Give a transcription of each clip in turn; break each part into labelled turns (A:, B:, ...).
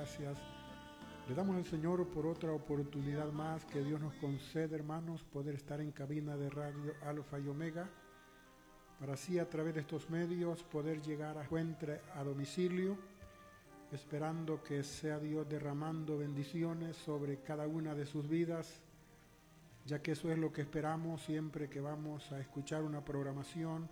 A: gracias. Le damos al Señor por otra oportunidad más que Dios nos concede, hermanos, poder estar en cabina de radio Alfa y Omega, para así a través de estos medios poder llegar a domicilio, esperando que sea Dios derramando bendiciones sobre cada una de sus vidas, ya que eso es lo que esperamos siempre que vamos a escuchar una programación.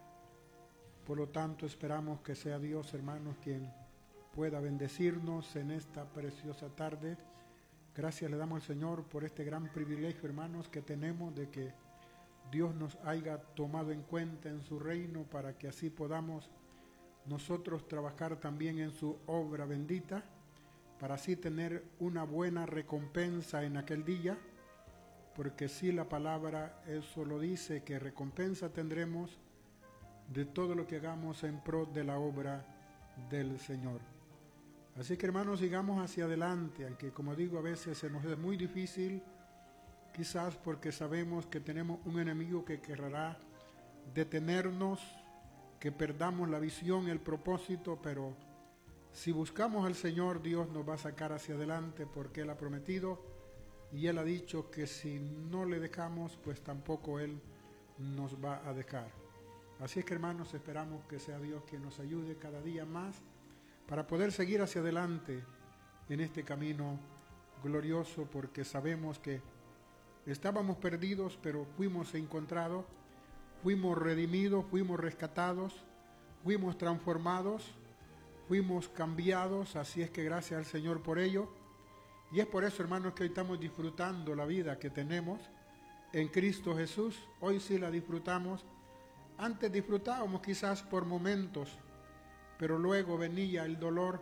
A: Por lo tanto, esperamos que sea Dios, hermanos, quien pueda bendecirnos en esta preciosa tarde. Gracias le damos al Señor por este gran privilegio, hermanos, que tenemos de que Dios nos haya tomado en cuenta en su reino para que así podamos nosotros trabajar también en su obra bendita, para así tener una buena recompensa en aquel día, porque si la palabra eso lo dice, que recompensa tendremos de todo lo que hagamos en pro de la obra del Señor. Así que, hermanos, sigamos hacia adelante, aunque como digo, a veces se nos es muy difícil, quizás porque sabemos que tenemos un enemigo que querrá detenernos, que perdamos la visión, el propósito, pero si buscamos al Señor, Dios nos va a sacar hacia adelante, porque Él ha prometido y Él ha dicho que si no le dejamos, pues tampoco Él nos va a dejar. Así es que, hermanos, esperamos que sea Dios quien nos ayude cada día más para poder seguir hacia adelante en este camino glorioso, porque sabemos que estábamos perdidos, pero fuimos encontrados, fuimos redimidos, fuimos rescatados, fuimos transformados, fuimos cambiados. Así es que gracias al Señor por ello. Y es por eso, hermanos, que hoy estamos disfrutando la vida que tenemos en Cristo Jesús. Hoy sí la disfrutamos. Antes disfrutábamos quizás por momentos, pero luego venía el dolor,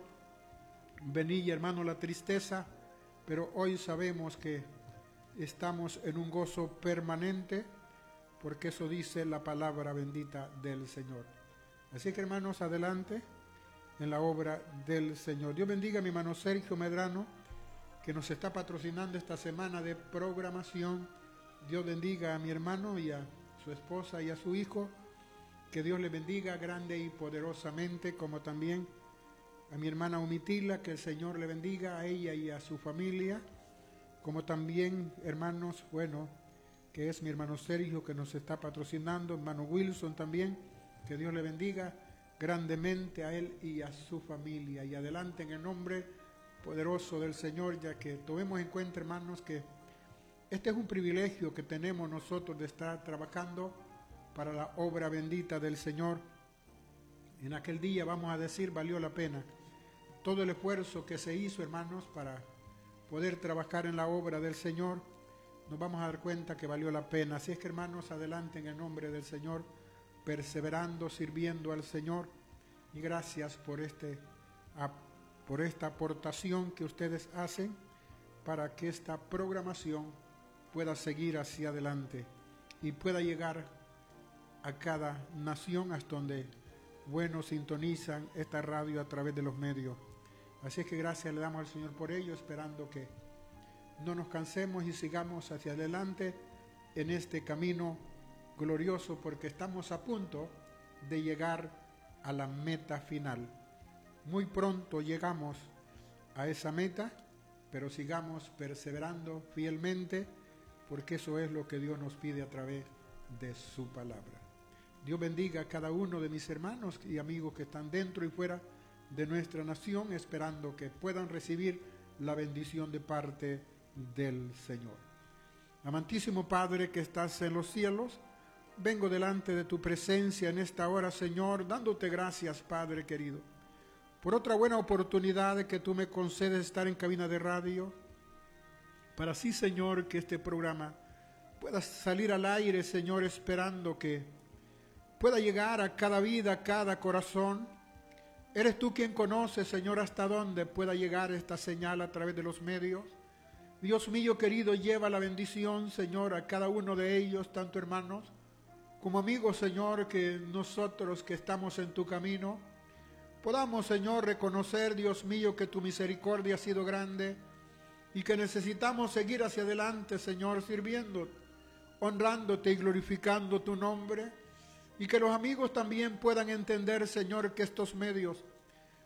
A: venía, hermano, la tristeza, pero hoy sabemos que estamos en un gozo permanente, porque eso dice la palabra bendita del Señor. Así que, hermanos, adelante en la obra del Señor. Dios bendiga a mi hermano Sergio Medrano, que nos está patrocinando esta semana de programación. Dios bendiga a mi hermano y a su esposa y a su hijo. Que Dios le bendiga grande y poderosamente, como también a mi hermana Umitila, que el Señor le bendiga a ella y a su familia, como también, hermanos, que es mi hermano Sergio, que nos está patrocinando, hermano Wilson también, que Dios le bendiga grandemente a él y a su familia. Y adelante en el nombre poderoso del Señor, ya que tomemos en cuenta, hermanos, que este es un privilegio que tenemos nosotros de estar trabajando para la obra bendita del Señor. En aquel día, vamos a decir, valió la pena todo el esfuerzo que se hizo, hermanos, para poder trabajar en la obra del Señor. Nos vamos a dar cuenta que valió la pena. Así es que, hermanos, adelante en el nombre del Señor, perseverando, sirviendo al Señor. Y gracias por esta aportación que ustedes hacen para que esta programación pueda seguir hacia adelante y pueda llegar a cada nación hasta donde sintonizan esta radio a través de los medios. Así es que gracias le damos al Señor por ello, esperando que no nos cansemos y sigamos hacia adelante en este camino glorioso, porque estamos a punto de llegar a la meta final. Muy pronto llegamos a esa meta, pero sigamos perseverando fielmente, porque eso es lo que Dios nos pide a través de su palabra. Dios bendiga a cada uno de mis hermanos y amigos que están dentro y fuera de nuestra nación, esperando que puedan recibir la bendición de parte del Señor. Amantísimo Padre que estás en los cielos, vengo delante de tu presencia en esta hora, Señor, dándote gracias, Padre querido, por otra buena oportunidad que tú me concedes estar en cabina de radio, para así, Señor, que este programa pueda salir al aire, Señor, esperando que pueda llegar a cada vida, a cada corazón. Eres tú quien conoces, Señor, hasta dónde pueda llegar esta señal a través de los medios. Dios mío querido, lleva la bendición, Señor, a cada uno de ellos, tanto hermanos como amigos, Señor, que nosotros que estamos en tu camino podamos, Señor, reconocer, Dios mío, que tu misericordia ha sido grande y que necesitamos seguir hacia adelante, Señor, sirviendo, honrándote y glorificando tu nombre. Y que los amigos también puedan entender, Señor, que estos medios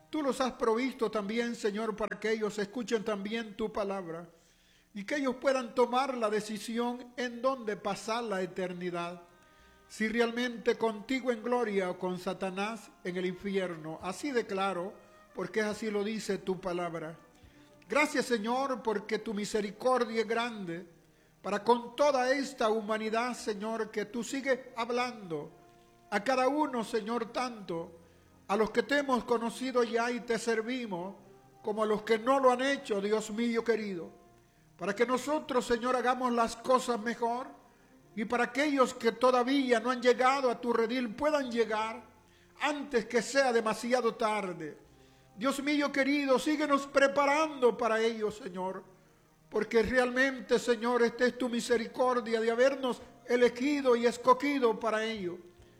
A: Tú los has provisto también, Señor, para que ellos escuchen también tu palabra y que ellos puedan tomar la decisión en dónde pasar la eternidad. Si realmente contigo en gloria o con Satanás en el infierno. Así de claro, porque así lo dice tu palabra. Gracias, Señor, porque tu misericordia es grande para con toda esta humanidad, Señor, que tú sigues hablando a cada uno, Señor, tanto a los que te hemos conocido ya y te servimos, como a los que no lo han hecho, Dios mío querido, para que nosotros, Señor, hagamos las cosas mejor y para aquellos que todavía no han llegado a tu redil puedan llegar antes que sea demasiado tarde. Dios mío querido, síguenos preparando para ellos, Señor, porque realmente, Señor, esta es tu misericordia de habernos elegido y escogido para ello.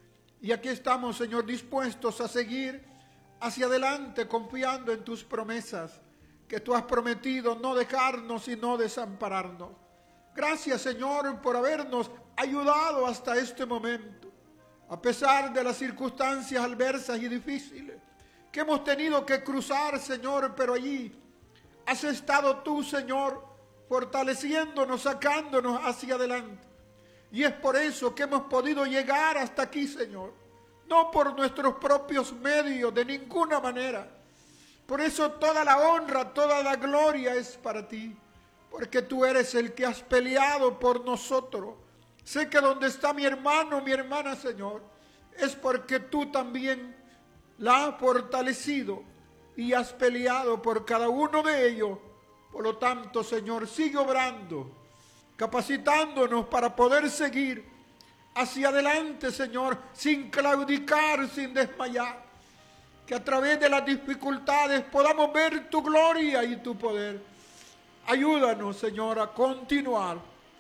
A: Y aquí estamos, Señor, dispuestos a seguir hacia adelante, confiando en tus promesas, que tú has prometido no dejarnos y no desampararnos. Gracias, Señor, por habernos ayudado hasta este momento, a pesar de las circunstancias adversas y difíciles que hemos tenido que cruzar, Señor, pero allí has estado tú, Señor, fortaleciéndonos, sacándonos hacia adelante. Y es por eso que hemos podido llegar hasta aquí, Señor. No por nuestros propios medios, de ninguna manera. Por eso toda la honra, toda la gloria es para ti. Porque tú eres el que has peleado por nosotros. Sé que donde está mi hermano, mi hermana, Señor, es porque tú también la has fortalecido y has peleado por cada uno de ellos. Por lo tanto, Señor, sigue obrando, capacitándonos para poder seguir hacia adelante, Señor, sin claudicar, sin desmayar. Que a través de las dificultades podamos ver tu gloria y tu poder. Ayúdanos, Señor, a continuar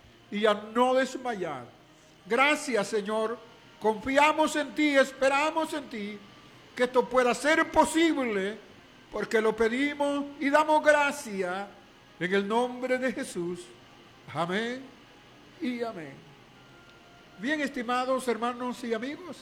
A: y a no desmayar. Gracias, Señor. Confiamos en ti, esperamos en ti, que esto pueda ser posible, porque lo pedimos y damos gracias en el nombre de Jesús. Amén y amén. Bien, estimados hermanos y amigos,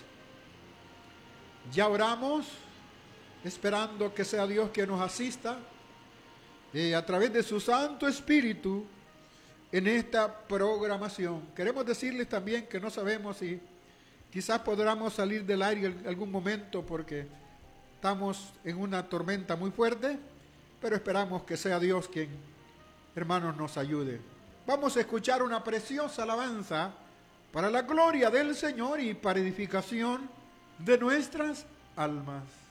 A: ya oramos, esperando que sea Dios quien nos asista a través de su Santo Espíritu en esta programación. Queremos decirles también que no sabemos si quizás podamos salir del aire en algún momento porque estamos en una tormenta muy fuerte, pero esperamos que sea Dios quien, hermanos, nos ayude. Vamos a escuchar una preciosa alabanza para la gloria del Señor y para edificación de nuestras almas.